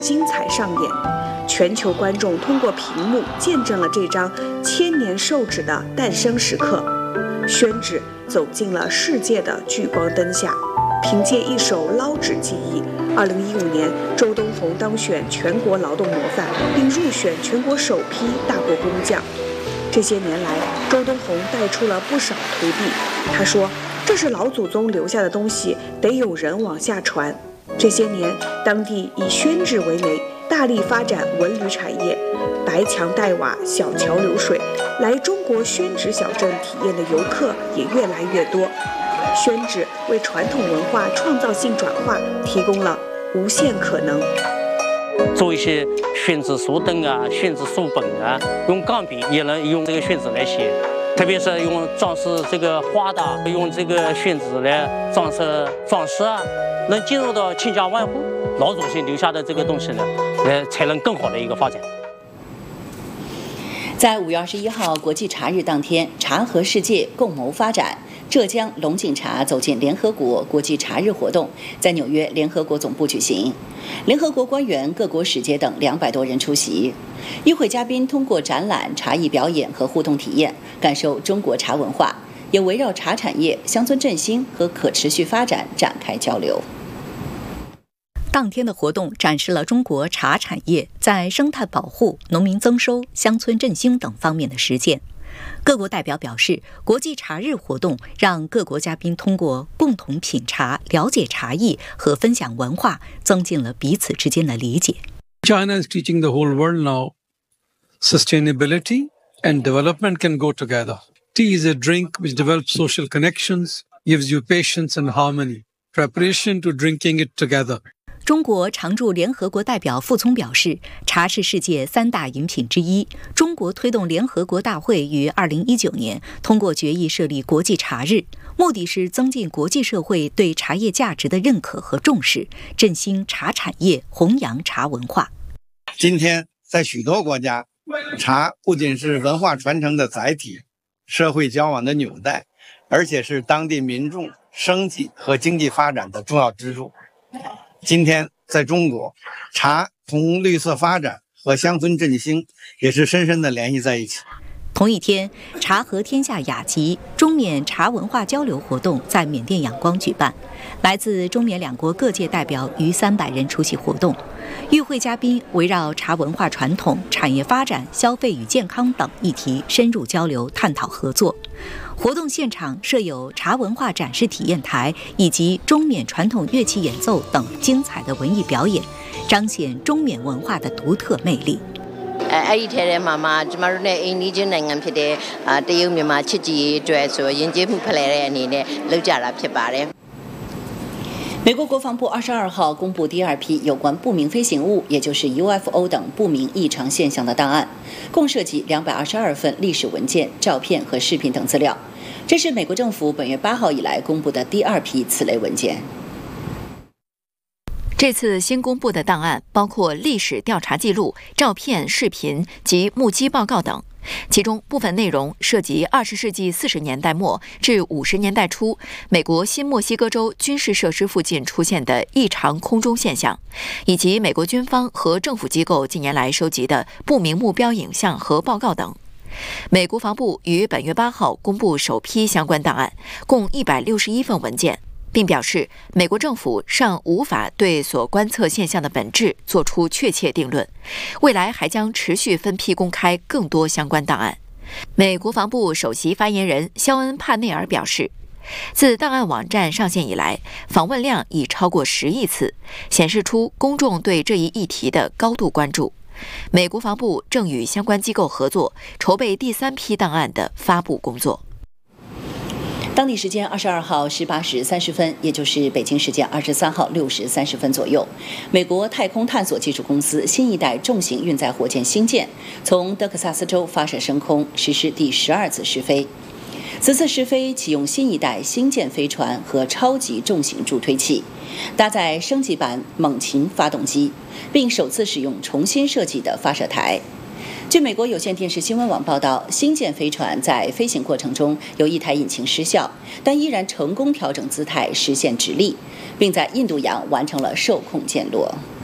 精彩上演，全球观众通过屏幕见证了这张千年寿指的诞生时刻。宣纸走进了世界的聚光灯下，凭借一手捞纸技艺，2015年周东红当选全国劳动模范，并入选全国首批大国工匠。这些年来，周东红带出了不少徒弟。他说：“这是老祖宗留下的东西，得有人往下传。”这些年，当地以宣纸为媒，大力发展文旅产业，白墙黛瓦，小桥流水，来中国宣纸小镇体验的游客也越来越多。宣纸为传统文化创造性转化提供了无限可能。 做一些宣纸书灯啊、宣纸书本啊，用钢笔也能用这个宣纸来写，特别是用装饰这个花的，用这个宣纸来装饰啊，能进入到千家万户，老祖先留下的这个东西呢，才能更好的一个发展。 在5月21号国际茶日当天，茶和世界共谋发展，浙江龙井茶走进联合国国际茶日活动在纽约联合国总部举行，联合国官员、各国使节等200多人出席。与会嘉宾通过展览、茶艺表演和互动体验，感受中国茶文化，也围绕茶产业、乡村振兴和可持续发展展开交流。 当天的活动展示了中国茶产业在生态保护、农民增收、乡村振兴等方面的实践。各国代表表示，国际茶日活动让各国嘉宾通过共同品茶、了解茶艺和分享文化，增进了彼此之间的理解。 China is teaching the whole world now sustainability and development can go together. Tea is a drink which develops social connections, gives you patience and harmony, preparation to drinking it together. 中国常驻联合国代表傅聪表示，茶是世界3大饮品之一。中国推动联合国大会于2019年通过决议设立国际茶日，目的是增进国际社会对茶叶价值的认可和重视，振兴茶产业，弘扬茶文化。 今天在许多国家，茶不仅是文化传承的载体、社会交往的纽带，而且是当地民众生计和经济发展的重要支柱。今天在中国，茶同绿色发展和乡村振兴也是深深地联系在一起。 同一天，茶和天下雅集中缅茶文化交流活动在缅甸仰光举办，来自中缅两国各界代表逾300人出席活动。与会嘉宾围绕茶文化传统、产业发展、消费与健康等议题深入交流，探讨合作。活动现场设有茶文化展示体验台以及中缅传统乐器演奏等精彩的文艺表演，彰显中缅文化的独特魅力。 အဲ့ဒီထဲထဲမှာကျမတို့နဲ့အိမ်နီးချင်းနိုင်ငံဖြစ်တဲ့တရုတ်မြန်မာချစ်ကြည်ရေးအတွက်ဆိုယဉ်ကျေးမှုဖလှယ်တဲ့အနေနဲ့လုပ်ကြတာဖြစ်ပါတယ်。 美国国防部22号公布第2批有关不明飞行物，也就是 UFO 等不明异常现象的档案，共涉及222份历史文件、照片和视频等资料。这是美国政府本月8号以来公布的第2批此类文件。 这次新公布的档案包括历史调查记录、照片、视频及目击报告等，其中部分内容涉及20世纪40年代末至50年代初美国新墨西哥州军事设施附近出现的异常空中现象，以及美国军方和政府机构近年来收集的不明目标影像和报告等。美国防部于本月8号公布首批相关档案，共161份文件，并表示美国政府尚无法对所观测现象的本质作出确切定论，未来还将持续分批公开更多相关档案。美国防部首席发言人肖恩·帕内尔表示，自档案网站上线以来，访问量已超过10亿次，显示出公众对这一议题的高度关注。美国防部正与相关机构合作，筹备第3批档案的发布工作。 当地时间22号18时30分，也就是北京时间23号6时30分左右，美国太空探索技术公司新一代重型运载火箭星舰从德克萨斯州发射升空，实施第12次试飞。此次试飞启用新一代星舰飞船和超级重型助推器，搭载升级版猛禽发动机，并首次使用重新设计的发射台。据美国有线电视新闻网报道，星舰飞船在飞行过程中有一台引擎失效，但依然成功调整姿态，实现直立，并在印度洋完成了受控降落。